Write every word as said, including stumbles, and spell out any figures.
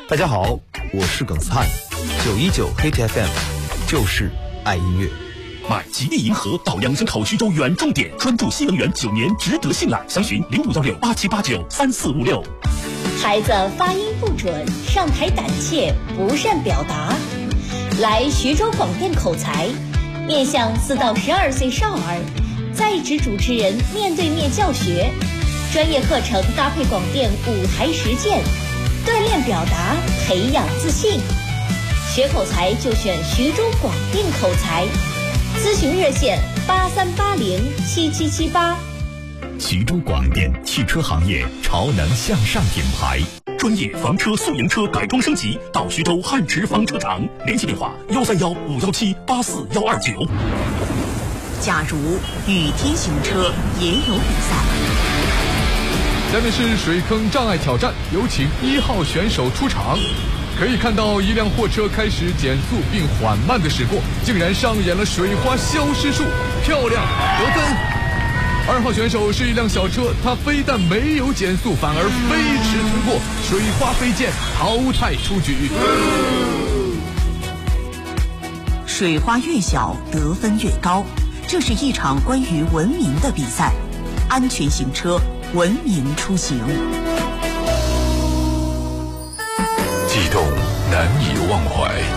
大家好，我是耿斯汉，九一九 Hit F M 就是爱音乐。 买吉利银河到两江口徐州远重点，专注新能源九年，值得信赖。详询零五幺六八七八九三四五六。 孩子发音不准，上台胆怯，不善表达，来徐州广电口才，面向四到十二岁少儿，在职主持人面对面教学，专业课程搭配广电舞台实践，锻炼表达，培养自信。学口才就选徐州广电口才。咨询热线八三八零七七七八。 徐州广电汽车行业潮能向上品牌，专业房车、宿营车改装升级，到徐州汉驰房车场，联系电话幺三幺五幺七八四幺二九。 假如雨天行车也有比赛。 下面是水坑障碍挑战，有请一号选手出场。可以看到一辆货车开始减速并缓慢的驶过，竟然上演了水花消失术，漂亮，得分。二号选手是一辆小车，它非但没有减速，反而飞驰通过，水花飞溅，淘汰出局。 水花越小，得分越高，这是一场关于文明的比赛，安全行车，文明出行。 悸动难以忘怀，